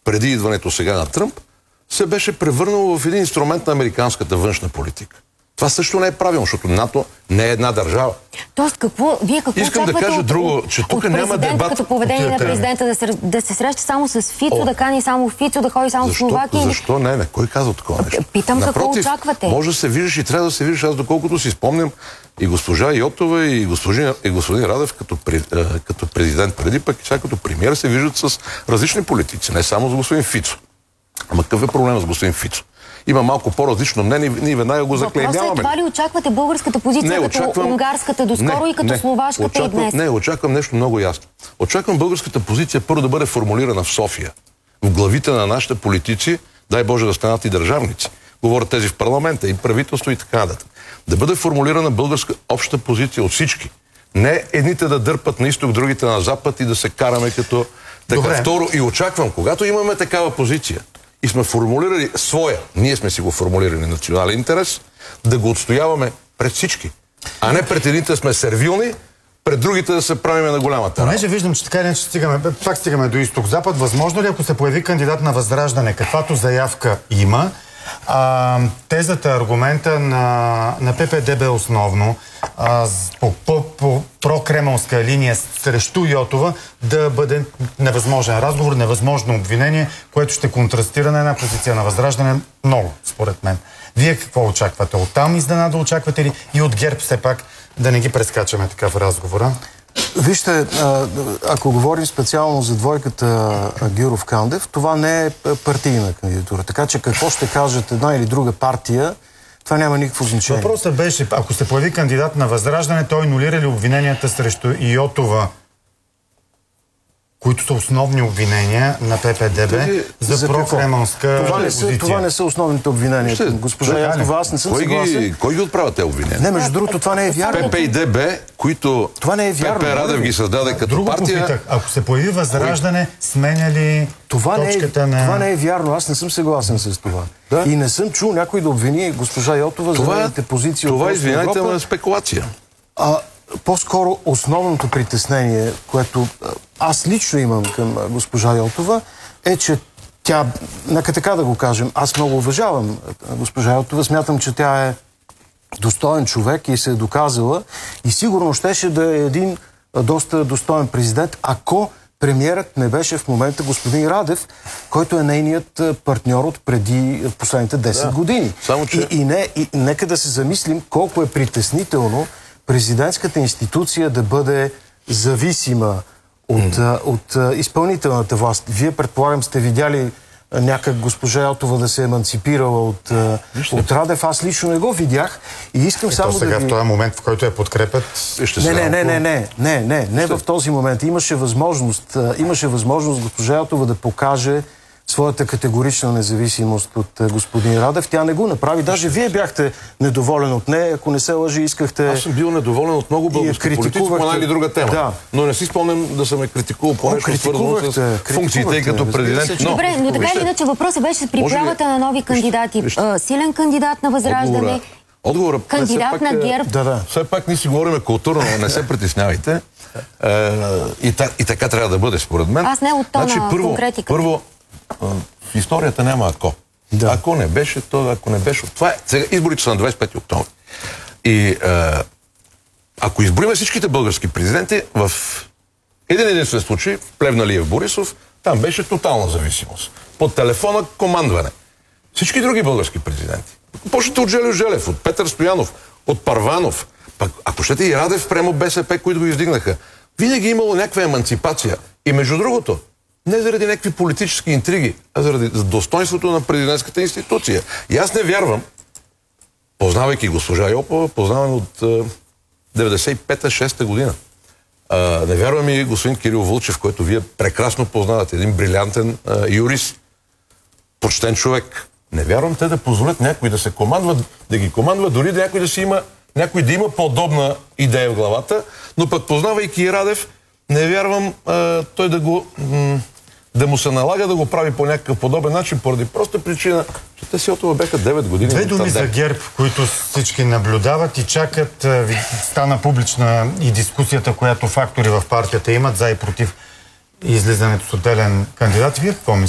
преди идването сега на Тръмп, се беше превърнало в един инструмент на американската външна политика. Това също не е правилно, защото НАТО не е една държава. Тоест, вие какво Искам да кажа друго, че тук няма дебат. Като поведение на президента да се среща само с Фицо, да кани само Фицо, да ходи само в Словакия? Защо не? Кой казва такова нещо? Питам, какво очаквате? Може да се виждаш и трябва да се виждаш. Аз доколкото си спомням, и госпожа Йотова, и господин Радев като президент преди, пък и сега като премиер се виждат с различни политици, не само с господин Фицо. Ама какъв е проблема с господин Фицо? Има малко по-различно мнение, ние веднага го заклеймяваме. Въпросът е това ли очаквате българската позиция като унгарската доскоро и като словашката и днес? Не, очаквам нещо много ясно. Очаквам българската позиция първо да бъде формулирана в София. В главите на нашите политици, дай Боже да станат и държавници. Говорят тези в парламента, и правителство и така нататък. Да бъде формулирана българска обща позиция от всички. Не едните да дърпат на изток, другите на запад и да се караме като така. Второ, и очаквам, когато имаме такава позиция, и сме формулирали своя, ние сме си го формулирали национален интерес, да го отстояваме пред всички. А не пред едните сме сервилни, пред другите да се правиме на голямата. Понеже виждам, че така или иначе стигаме до изток-запад, възможно ли, ако се появи кандидат на Възраждане, каквато заявка има, тезата, аргумента на ППДБ основно, по прокремълска линия срещу Йотова, да бъде невъзможен разговор, невъзможно обвинение, което ще контрастира на една позиция на Възраждане много, според мен. Вие какво очаквате? Оттам изненада очаквате ли и от ГЕРБ все пак да не ги прескачаме така в разговора? Вижте, ако говорим специално за двойката Гюров-Кандев, това не е партийна кандидатура. Така че какво ще кажат една или друга партия, това няма никакво значение. Въпросът беше, ако се появи кандидат на Възраждане, той нулира ли обвиненията срещу Йотова, които са основни обвинения на ППДБ за прокремълска позиция? Това не са основните обвинения. Госпожа Йотова, аз не съм съгласен. Кой ги отправя тези обвинения? Не, между другото, това не е вярно. ПП и ДБ, които ПП Радев ги създаде като партия. Попитах, ако се появи Възраждане, сменя ли точката на... Това не е вярно, аз не съм съгласен с това. Да? И не съм чул някой да обвини госпожа Йотова за нейните позиции. Това извинявайте на спекулация. По-скоро основното притеснение, което аз лично имам към госпожа Йотова, е, че тя, нека така да го кажем, аз много уважавам госпожа Йотова, смятам, че тя е достоен човек и се е доказала и сигурно щеше да е един доста достоен президент, ако премиерът не беше в момента господин Радев, който е нейният партньор от преди последните 10 години. Само, че... и нека да се замислим колко е притеснително президентската институция да бъде зависима от изпълнителната власт. Вие, предполагам, сте видяли някак госпожа Йотова да се еманципирала от Радев. Аз лично не го видях и искам само сега в този момент, в който я подкрепят... Не в този момент. Имаше възможност госпожа Йотова да покаже своята категорична независимост от господин Радев. Тя не го направи. Даже вие бяхте недоволен от нея. Ако не се лъжи, искахте... Аз съм бил недоволен от много български политици по една или друга тема. Да. Но не си спомням да съм критикувал по нещо свързано с функциите и като президент. Добре, но така или иначе въпросът беше при появата на нови кандидати. Силен кандидат на Възраждане, кандидат на ГЕРБ. Все пак ние си говорим културно, но не се притеснявайте. И така трябва да бъде, според мен. Аз не от тона конкретиката. Първо, в историята няма ако. Да. Ако не беше, то ако не беше... Това е. Сега изборите са на 25 октомври. И ако избориме всичките български президенти, в един единствен случай, в Плевналиев Борисов, там беше тотална зависимост. Под телефона командване. Всички други български президенти. Почнете от Желю Желев, от Петър Стоянов, от Парванов, пък, ако щете и Радев прямо БСП, които го издигнаха. Винаги е имало някаква еманципация. И между другото, не заради някакви политически интриги, а заради достоинството на президентската институция. И аз не вярвам, познавайки госпожа Йотова, познавам от 95-6 година. Не вярвам и господин Кирил Вълчев, който вие прекрасно познавате, един брилянтен юрист, почтен човек. Не вярвам те да позволят някой да се командва, да ги командва, дори да някой да има подобна идея в главата, но пък познавайки и Радев, не вярвам той да му се налага да го прави по някакъв подобен начин, поради проста причина, че те си Йотова бяха 9 години. Две думи за ГЕРБ, които всички наблюдават и чакат. Стана публична и дискусията, която фактори в партията имат за и против излизането с отделен кандидат. Вие какво мислите?